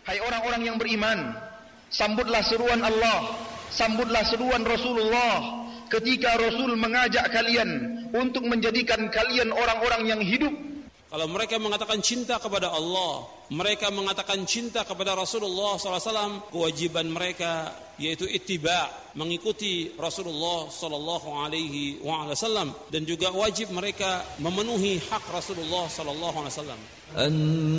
Hai orang-orang yang beriman, sambutlah seruan Allah, sambutlah seruan Rasulullah ketika Rasul mengajak kalian untuk menjadikan kalian orang-orang yang hidup. Kalau mereka mengatakan cinta kepada Allah, mereka mengatakan cinta kepada Rasulullah SAW, kewajiban mereka yaitu ittiba, mengikuti Rasulullah SAW, dan juga wajib mereka memenuhi hak Rasulullah SAW.